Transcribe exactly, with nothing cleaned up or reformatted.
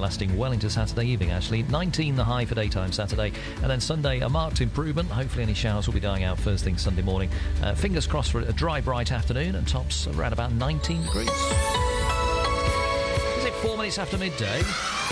lasting well into Saturday evening, actually. nineteen the high for daytime Saturday. And then Sunday, a marked improvement. Hopefully any showers will be dying out first thing Sunday morning. Uh, fingers crossed for a dry, bright afternoon, and tops around about nineteen degrees. Is it four minutes after midday?